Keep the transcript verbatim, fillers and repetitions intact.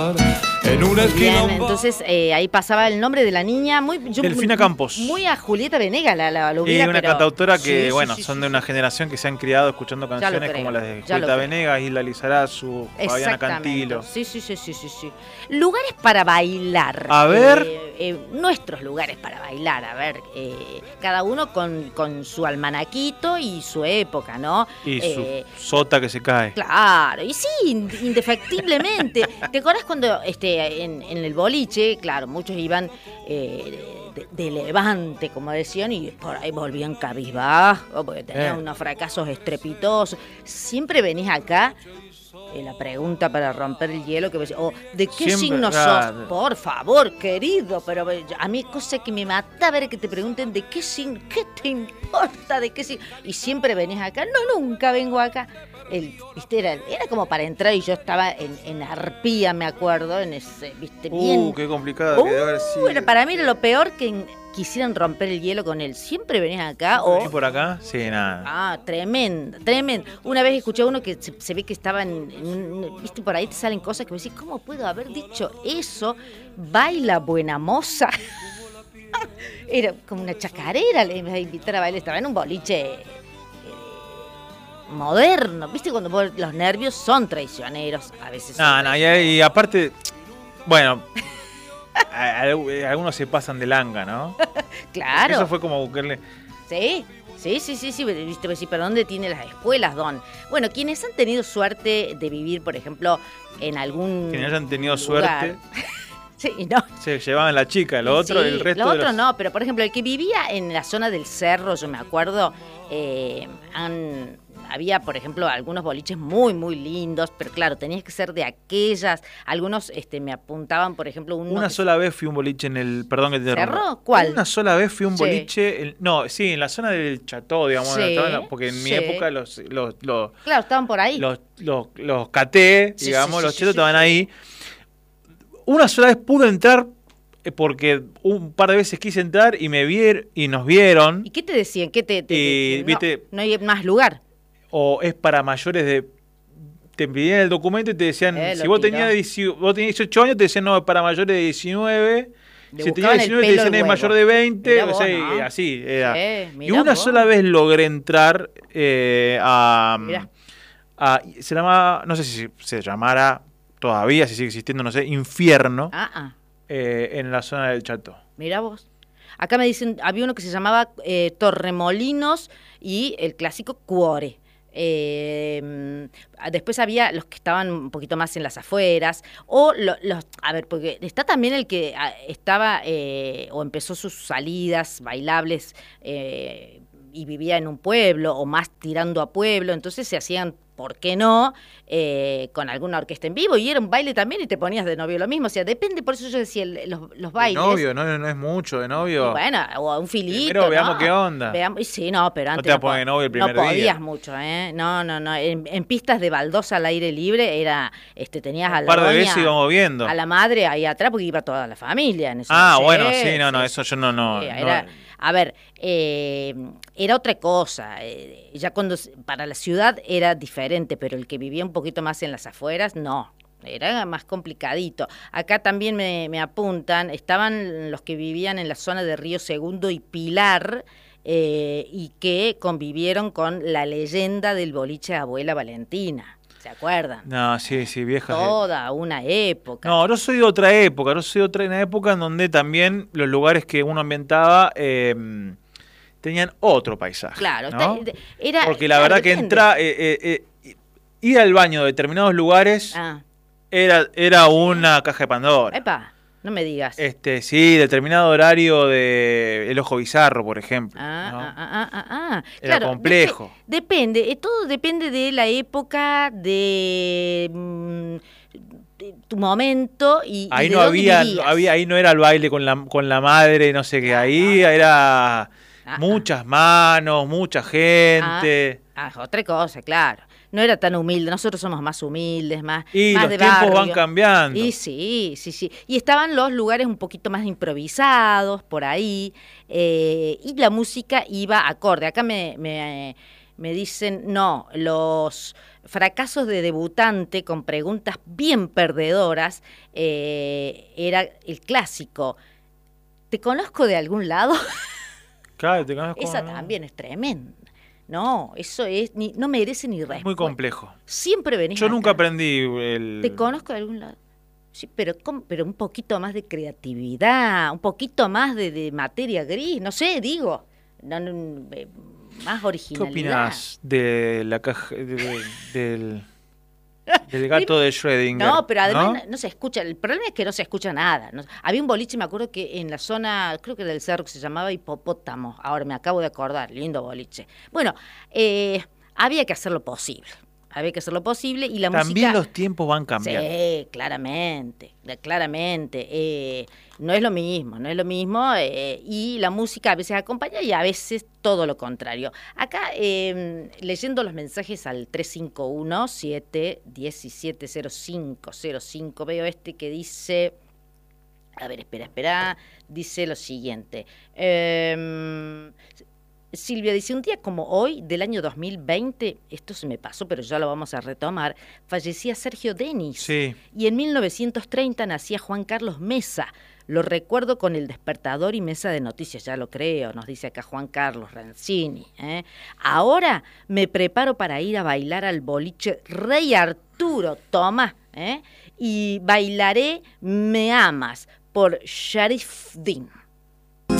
En una esquina. Bien, entonces eh, ahí pasaba el nombre de la niña. Muy, yo, Delfina Campos. Muy a Julieta Venegas la, la, la Y hubiera, una pero... cantautora que, Sí, sí, bueno, sí, son sí, de sí. una generación que se han criado escuchando Ya lo canciones creo, como las de ya lo Julieta creo. Venegas, Isla Lizarazu, Fabiana Cantilo. Sí, sí, sí, sí, sí, sí. Lugares para bailar. A ver. Eh, eh, nuestros lugares para bailar, a ver. Eh, cada uno con, con su almanaquito y su época, ¿no? Y Eh, su sota que se cae. Claro, y sí, indefectiblemente. ¿Te acuerdas cuando este, en, en el boliche, claro, muchos iban eh, de, de levante, como decían, y por ahí volvían cabizbajos, porque tenían Eh. unos fracasos estrepitosos. Siempre venís acá, eh, la pregunta para romper el hielo, que me decís, oh, ¿de qué Siempre, signo claro. sos? Por favor, querido, pero a mí cosa que me mata ver que te pregunten de qué signo, ¿qué te importa de qué signo? Y siempre venís acá. No, nunca vengo acá. El, ¿viste? Era, era como para entrar y yo estaba en, en arpía, me acuerdo, en ese, ¿viste? Bien. Uh, qué complicado Uh, que debe haber sido. era, para mí era lo peor que en- quisieran romper el hielo con él. Siempre venís acá o... ¿Venís por acá? Sí, nada. Ah, tremendo, tremendo. Una vez escuché a uno que se, se ve que estaba en, en un- viste, por ahí te salen cosas que me decís, ¿cómo puedo haber dicho eso? Baila buena moza. Era como una chacarera, le iba a invitar a bailar, estaba en un boliche eh, moderno, viste, cuando vos- los nervios son traicioneros, a veces. son No, no, y, traicioneros. y aparte, bueno, a- a- algunos se pasan de langa, ¿no? Claro. Eso fue como buscarle. Sí, sí, sí, sí, sí, viste, pues sí, pero ¿dónde tiene las escuelas, Don? Bueno, quienes han tenido suerte de vivir, por ejemplo, en algún Que no hayan tenido lugar. suerte, Sí, no. se llevaban la chica, lo otro, Sí, el resto lo de otro los- no, pero por ejemplo, el que vivía en la zona del cerro, yo me acuerdo, eh, han- había, por ejemplo, algunos boliches muy, muy lindos, pero claro, tenías que ser de aquellas. Algunos este, me apuntaban, por ejemplo, uno Una que- sola vez fui a un boliche en el... Perdón que te interrumpa. ¿Cerro? ¿Cuál? Una sola vez fui a un Sí. boliche... en- no, sí, en la zona del Chateau, digamos. Sí, estaba en la- porque en mi sí. época los los los, Claro, estaban por ahí. los, los, los caté, Sí, digamos, sí, sí, los sí, chetos sí, estaban sí. ahí. Una sola vez pude entrar eh, porque un par de veces quise entrar y me vieron y nos vieron. ¿Y qué te decían? ¿Qué te, te- Y, te- no, viste- no hay más lugar. O es para mayores de... Te pedían el documento y te decían, Eh, si lo vos tiró. tenías, dieci- vos tenías dieciocho años, te decían, no, es para mayores de diecinueve. Le Si buscaban tenías el diecinueve, te pelo decían, al es huevo. mayor de veinte. Mirá O vos, sea, ¿no? y así era. Sí, Y mirá una vos. sola vez logré entrar eh, a, Mirá. a... Se llama, no sé si se llamara todavía, si sigue existiendo, no sé, Infierno, Ah, ah. eh, en la zona del Chateau. Mirá vos. Acá me dicen, había uno que se llamaba eh, Torremolinos y el clásico Cuore. Eh, después había los que estaban un poquito más en las afueras, o lo- los, a ver, porque está también el que ah, estaba eh, o empezó sus salidas bailables eh, y vivía en un pueblo o más tirando a pueblo, entonces se hacían, ¿por qué no?, eh, con alguna orquesta en vivo y era un baile también y te ponías de novio lo mismo, o sea, depende, por eso yo decía, el- los, los De bailes. novio, no, no es mucho de novio. Bueno, o un filito. Primero veamos ¿no? qué onda. Veamos, y sí, no, pero No antes te vas a po- poner de novio el primer no día. podías mucho, ¿eh? No, no, no. En, en pistas de baldosa al aire libre era, este, tenías a Un la par de doña, veces íbamos viendo. a la madre ahí atrás porque iba toda la familia. En ese Ah, momento. bueno, sí, no, no, eso yo no, no. Sí, no. era- a ver, eh, era otra cosa. eh, ya cuando s- para la ciudad era diferente, pero el que vivía un poquito más en las afueras, no. Era más complicadito. Acá también me, me apuntan, estaban los que vivían en la zona de Río Segundo y Pilar, eh, y que convivieron con la leyenda del boliche Abuela Valentina. ¿Se acuerdan? No, sí, sí, viejas. eh. Toda una época. No, yo soy de otra época, yo soy de otra una época en donde también los lugares que uno ambientaba eh, tenían otro paisaje. Claro, ¿no? está- era, Porque la claro, verdad que depende. entra, eh, eh, eh, ir al baño de determinados lugares Ah, era, era una caja de Pandora. epa, no me digas. Este, sí, determinado horario de El Ojo Bizarro, por ejemplo. Ah, ¿no? ah, ah, ah, ah. Era Claro, complejo. depe- depende, eh, todo depende de la época, de, mm, de tu momento y, y Ahí de no dónde había, vivías. había, ahí no era el baile con la, con la madre, no sé qué, ahí era Ah, muchas manos, mucha gente. Ah, otra cosa, claro. No era tan humilde, nosotros somos más humildes, más, Y más los de tiempos barrio. van cambiando. Y sí, sí, sí. Y estaban los lugares un poquito más improvisados por ahí, eh, y la música iba acorde. Acá me, me, Me dicen, no, los fracasos de debutante con preguntas bien perdedoras, eh, era el clásico. ¿Te conozco de algún lado? Claro, te conozco. Esa también es tremenda. No, eso es, ni, no merece ni respuesta. Muy complejo. Siempre venís Yo acá. nunca aprendí el... ¿Te conozco de algún lado? Sí, pero, ¿cómo? Pero un poquito más de creatividad, un poquito más de, de materia gris, no sé, digo, no, no, eh, más ¿Qué originalidad. opinás de la caja de- de- del, del gato de Schrödinger? No, pero además ¿no? no, no se escucha, el problema es que no se escucha nada. No- había un boliche, me acuerdo que en la zona, creo que era del cerro, que se llamaba Hipopótamo, ahora me acabo de acordar, lindo boliche. Bueno, eh, había que hacer lo posible, había que hacer lo posible y la También música... los tiempos van cambiando. Sí, claramente, de- claramente. Eh, no es lo mismo, no es lo mismo. Eh, y la música a veces acompaña y a veces todo lo contrario. Acá, eh, leyendo los mensajes al tres cinco uno, siete uno siete, cero cinco cero cinco, veo este que dice... A ver, espera, espera. Dice lo siguiente. Eh, Silvia dice, un día como hoy, del año dos mil veinte, esto se me pasó, pero ya lo vamos a retomar, fallecía Sergio Denis. Sí. Y en mil novecientos treinta nacía Juan Carlos Mesa. Lo recuerdo con El Despertador y Mesa de Noticias, ya lo creo, nos dice acá Juan Carlos Rancini. ¿eh? Ahora me preparo para ir a bailar al boliche Rey Arturo, toma, ¿eh? y bailaré Me Amas por Sharif Din.